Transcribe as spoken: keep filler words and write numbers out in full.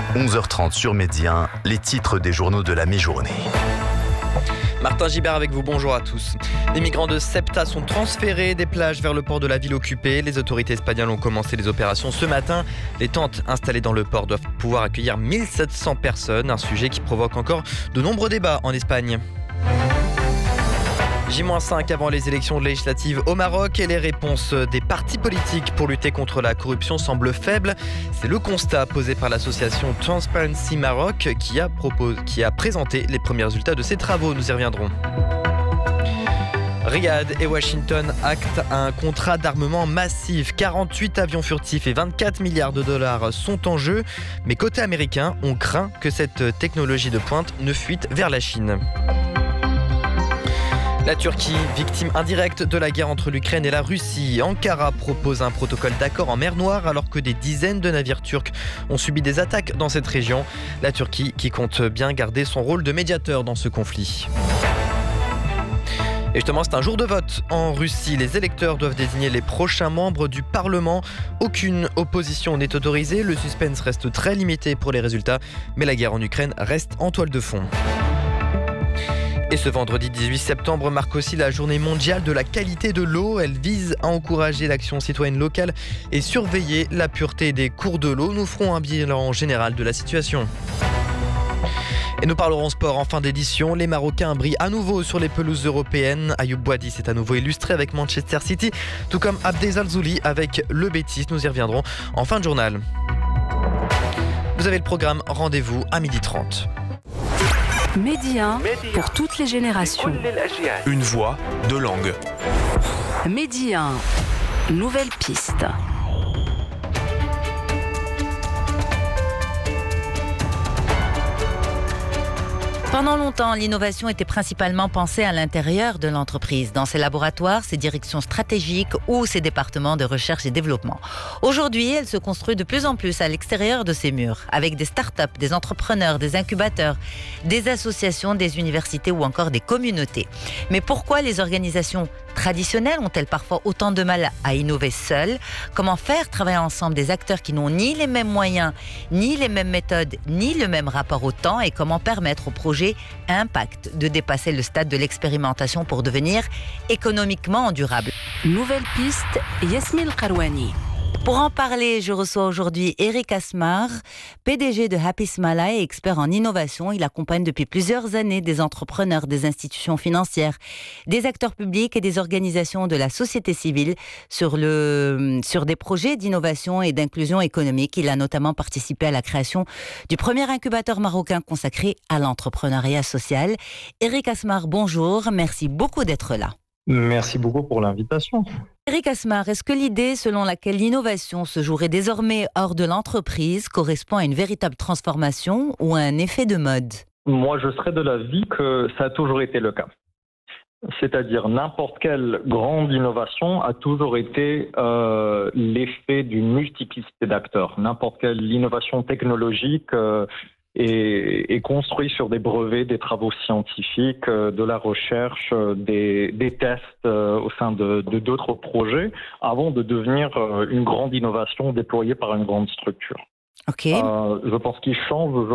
onze heures trente sur Média, les titres des journaux de la mi-journée. Martin Gibert avec vous, bonjour à tous. Les migrants de Ceuta sont transférés des plages vers le port de la ville occupée. Les autorités espagnoles ont commencé les opérations ce matin. Les tentes installées dans le port doivent pouvoir accueillir mille sept cents personnes, un sujet qui provoque encore de nombreux débats en Espagne. J cinq avant les élections législatives au Maroc et les réponses des partis politiques pour lutter contre la corruption semblent faibles. C'est le constat posé par l'association Transparency Maroc qui a, propos... qui a présenté les premiers résultats de ses travaux. Nous y reviendrons. Riyad et Washington actent un contrat d'armement massif. quarante-huit avions furtifs et vingt-quatre milliards de dollars sont en jeu. Mais côté américain, on craint que cette technologie de pointe ne fuite vers la Chine. La Turquie, victime indirecte de la guerre entre l'Ukraine et la Russie. Ankara propose un protocole d'accord en mer Noire alors que des dizaines de navires turcs ont subi des attaques dans cette région. La Turquie qui compte bien garder son rôle de médiateur dans ce conflit. Et justement, c'est un jour de vote en Russie. Les électeurs doivent désigner les prochains membres du Parlement. Aucune opposition n'est autorisée. Le suspense reste très limité pour les résultats. Mais la guerre en Ukraine reste en toile de fond. Et ce vendredi dix-huit septembre marque aussi la journée mondiale de la qualité de l'eau. Elle vise à encourager l'action citoyenne locale et surveiller la pureté des cours de l'eau. Nous ferons un bilan général de la situation. Et nous parlerons sport en fin d'édition. Les Marocains brillent à nouveau sur les pelouses européennes. Ayoub Boadi s'est à nouveau illustré avec Manchester City, tout comme Abdel Zalzouli avec le Betis. Nous y reviendrons en fin de journal. Vous avez le programme, rendez-vous à midi trente. Média pour toutes les générations. Une voix, deux langues. Média, nouvelle piste. Pendant longtemps, l'innovation était principalement pensée à l'intérieur de l'entreprise, dans ses laboratoires, ses directions stratégiques ou ses départements de recherche et développement. Aujourd'hui, elle se construit de plus en plus à l'extérieur de ces murs, avec des start-up, des entrepreneurs, des incubateurs, des associations, des universités ou encore des communautés. Mais pourquoi les organisations traditionnelles ont-elles parfois autant de mal à innover seules ? Comment faire travailler ensemble des acteurs qui n'ont ni les mêmes moyens, ni les mêmes méthodes, ni le même rapport au temps ? Et comment permettre aux projets à impact de dépasser le stade de l'expérimentation pour devenir économiquement durable ? Nouvelle piste, Yasmine Karouani. Pour en parler, je reçois aujourd'hui Eric Asmar, P D G de Happy Smala et expert en innovation. Il accompagne depuis plusieurs années des entrepreneurs, des institutions financières, des acteurs publics et des organisations de la société civile sur, le, sur des projets d'innovation et d'inclusion économique. Il a notamment participé à la création du premier incubateur marocain consacré à l'entrepreneuriat social. Eric Asmar, bonjour. Merci beaucoup d'être là. Merci beaucoup pour l'invitation. Eric Asmar, est-ce que l'idée selon laquelle l'innovation se jouerait désormais hors de l'entreprise correspond à une véritable transformation ou à un effet de mode ? Moi, je serais de l'avis que ça a toujours été le cas. C'est-à-dire n'importe quelle grande innovation a toujours été euh, l'effet d'une multiplicité d'acteurs. N'importe quelle innovation technologique euh, est, est construite sur des brevets, des travaux scientifiques, euh, de la recherche, euh, des, des tests euh, au sein de, de d'autres projets avant de devenir euh, une grande innovation déployée par une grande structure. Ok. Euh, je pense qu'il change